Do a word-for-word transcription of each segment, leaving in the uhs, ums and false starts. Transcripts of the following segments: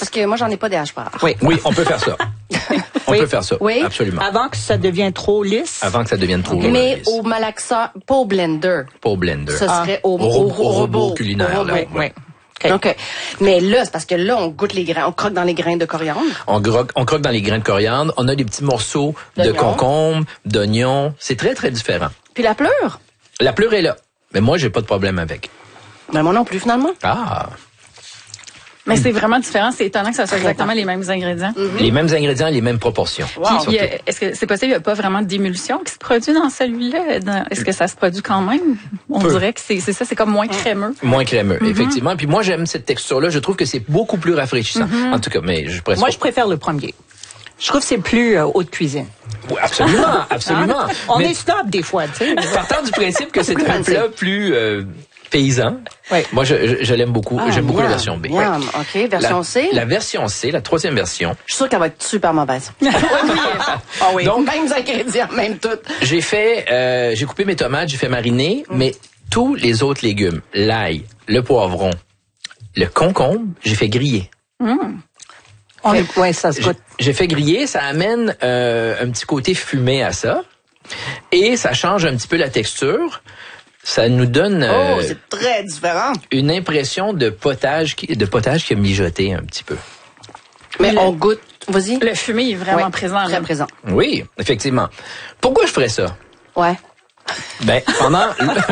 parce que moi, j'en ai pas des haches poires. Oui, oui, on peut faire ça. On oui. peut faire ça, oui. absolument. Avant que ça devienne trop lisse. Avant que ça devienne trop okay. lisse. Mais au malaxeur, pas au blender. Pas au blender. Ce serait ah. au, au, au, au robot culinaire. Au robot. Là, oui, oui. Okay. Okay. Mais là, c'est parce que là, on goûte les grains, on croque dans les grains de coriandre. On croque, on croque dans les grains de coriandre. On a des petits morceaux de concombre, d'oignon. C'est très, très différent. Puis la pleure? La pleure est là. Mais moi, j'ai pas de problème avec. Ben moi non plus, finalement. Ah. Mais c'est vraiment différent. C'est étonnant que ça soit exactement les mêmes ingrédients. Mm-hmm. Les mêmes ingrédients, les mêmes proportions. Wow. Puis, a, est-ce que c'est possible, il n'y a pas vraiment d'émulsion qui se produit dans celui-là? Dans, est-ce que ça se produit quand même? On Peu. dirait que c'est, c'est ça, c'est comme moins crémeux. Moins crémeux, mm-hmm. effectivement. Puis moi, j'aime cette texture-là. Je trouve que c'est beaucoup plus rafraîchissant. Mm-hmm. En tout cas, mais je préfère. Moi, je préfère le premier. Je trouve que c'est plus euh, haute cuisine. Oui, absolument, absolument. On mais, est snob des fois, tu sais. Partant du principe que c'est un plat plus euh, paysan. Oui. Moi, je, je, je l'aime beaucoup. Ah, J'aime beaucoup miam, la version B. Miam. Oui. OK, version la, C. La version C, la troisième version. Je suis sûre qu'elle va être super mauvaise. oui, oui. Ah oui. Donc, mêmes ingrédients, même tout. J'ai fait, euh, j'ai coupé mes tomates, j'ai fait mariner, mm. mais tous les autres légumes, l'ail, le poivron, le concombre, j'ai fait griller. Mm. Fait, ouais, ça se goûte. J'ai fait griller, ça amène euh, un petit côté fumé à ça, et ça change un petit peu la texture. Ça nous donne euh, oh, c'est très différent. Une impression de potage qui, de potage qui a mijoté un petit peu. Mais le, on goûte. Vas-y. Le fumé est vraiment ouais, présent. Très là. présent. Oui, effectivement. Pourquoi je ferais ça? Ouais. Ben, pendant...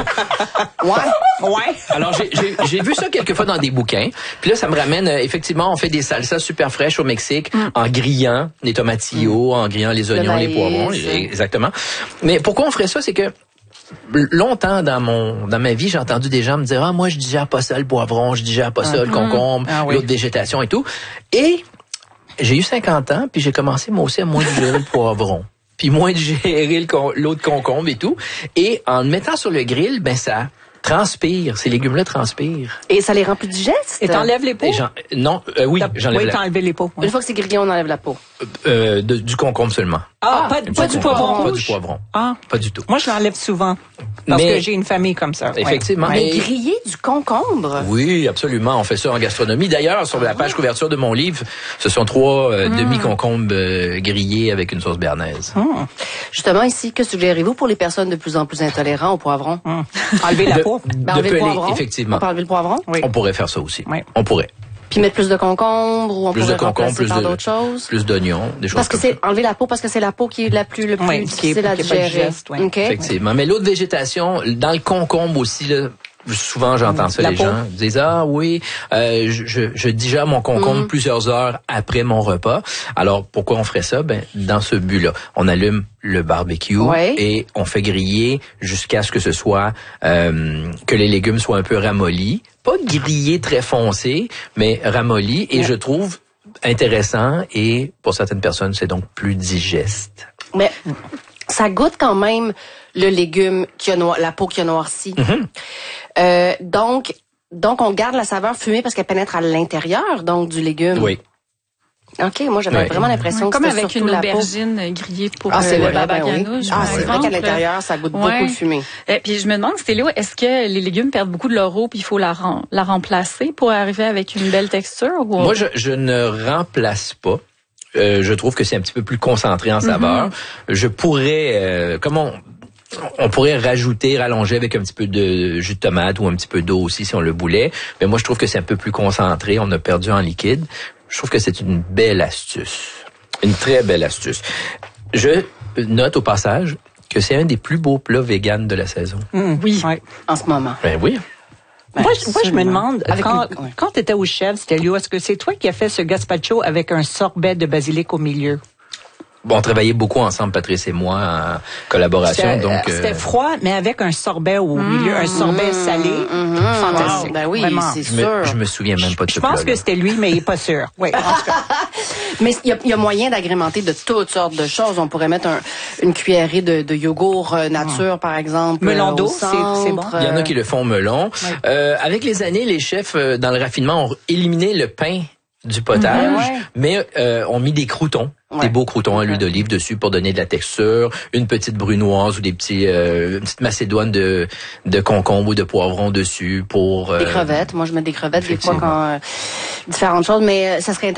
ouais. Ouais. Alors, j'ai, j'ai, j'ai vu ça quelques fois dans des bouquins. Puis là, ça me ramène... Euh, effectivement, on fait des salsas super fraîches au Mexique mm. en grillant les tomatillos, mm. en grillant les oignons, les poivrons. Exactement. Mais pourquoi on ferait ça? C'est que longtemps dans mon dans ma vie, j'ai entendu des gens me dire « Ah, moi, je digère pas ça, le poivron, je digère pas ça, mm-hmm. le concombre, ah, oui. l'autre végétation et tout. » Et j'ai eu cinquante ans, puis j'ai commencé, moi aussi, à moins digérer le poivron. Puis moins digérer le con, l'autre concombre et tout. Et en le mettant sur le grill, ben ça transpire. Ces légumes-là transpirent. Et ça les rend plus digestes? Et t'enlèves les peaux? Non, euh, oui, j'enlève oui, la... t'enlèves les peaux. Ouais. Une fois que c'est grillé, on enlève la peau. Euh, de, du concombre seulement. Ah, ah pas, pas du poivron. Pas du poivron. Ah. Pas du tout. Moi, je l'enlève souvent. Parce mais, que j'ai une famille comme ça. Effectivement. Ouais. Mais griller du concombre? Oui, absolument. On fait ça en gastronomie. D'ailleurs, sur la page couverture de mon livre, ce sont trois euh, mmh. demi-concombres euh, grillés avec une sauce béarnaise. Mmh. Justement, ici, que suggérez-vous pour les personnes de plus en plus intolérantes au poivron? Mmh. Enlever la peau. Ben, enlever de peler, le poivron. Effectivement. On peut enlever le poivron? Oui. On pourrait faire ça aussi. Oui. On pourrait. Puis mettre plus de concombre ou on plus pourrait de concombre, plus par de, d'autres choses? Plus d'oignons, des choses parce que comme c'est ça. enlever la peau parce que c'est la peau qui est la plus le plus oui, difficile qui est, à qui digérer. Digeste, oui. Okay. Effectivement. Mais l'autre végétation, dans le concombre aussi, là, souvent j'entends ça, la les peau. gens disent ah oui, euh, je, je digère mon concombre mm. plusieurs heures après mon repas. Alors pourquoi on ferait ça? Ben dans ce but-là, on allume le barbecue ouais. et on fait griller jusqu'à ce que ce soit euh, que les légumes soient un peu ramollis, pas grillés très foncés, mais ramollis. Et ouais. je trouve intéressant et pour certaines personnes c'est donc plus digeste. Mais ça goûte quand même le légume qui a noir, la peau qui a noirci. Mm-hmm. Euh, donc, donc on garde la saveur fumée parce qu'elle pénètre à l'intérieur donc du légume. Oui. OK, moi j'avais ouais. vraiment l'impression ouais, que c'était c'était surtout la peau. Comme avec une aubergine grillée pour ah, c'est le vrai, baba ben oui. ganoush. Ah, c'est vrai qu'à l'intérieur ça goûte ouais. beaucoup le fumé. Et puis je me demande, Stéléo, est-ce que les légumes perdent beaucoup de leur eau puis il faut la rem- la remplacer pour arriver avec une belle texture ou... Moi je je ne remplace pas. Euh, je trouve que c'est un petit peu plus concentré en saveur. Mm-hmm. Je pourrais euh, comment on pourrait rajouter, rallonger avec un petit peu de jus de tomate ou un petit peu d'eau aussi si on le voulait. Mais moi, je trouve que c'est un peu plus concentré. On a perdu en liquide. Je trouve que c'est une belle astuce. Une très belle astuce. Je note au passage que c'est un des plus beaux plats véganes de la saison. Mmh, oui, ouais. En ce moment. Ben oui. Ben, moi, moi, je me demande, avec quand, une... ouais. quand tu étais au chef, Stelio, est-ce que c'est toi qui as fait ce gazpacho avec un sorbet de basilic au milieu? Bon, on travaillait beaucoup ensemble, Patrice et moi, en collaboration. C'était, donc euh, c'était euh... froid, mais avec un sorbet au mmh, milieu, un sorbet mmh, salé. Mmh, fantastique. Wow, ben oui, vraiment. c'est je sûr. Me, je me souviens même pas de je ce pense plat-là. que c'était lui, mais il est pas sûr. Oui, en tout cas. Mais il y, y a moyen d'agrémenter de toutes sortes de choses. On pourrait mettre un, une cuillerée de, de yogourt nature, mmh. par exemple. Melon d'eau, c'est, c'est bon. Il y en a qui le font melon. Oui. Euh, avec les années, les chefs, euh, dans le raffinement, ont éliminé le pain du potage, mmh, ouais. mais euh, ont mis des croûtons. Ouais. Des beaux croûtons à l'huile d'olive dessus pour donner de la texture, une petite brunoise ou des petits, euh, une petite macédoine de de concombre ou de poivron dessus pour. Euh, des crevettes. Moi, je mets des crevettes des fois quand euh, différentes choses, mais ça serait intéressant.